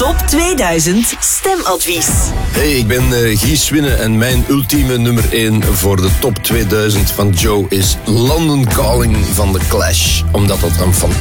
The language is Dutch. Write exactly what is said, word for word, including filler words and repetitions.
Top tweeduizend Stemadvies. Hey, ik ben uh, Guy Winne en mijn ultieme nummer één voor de Top tweeduizend van Joe is London Calling van The Clash. Omdat dat een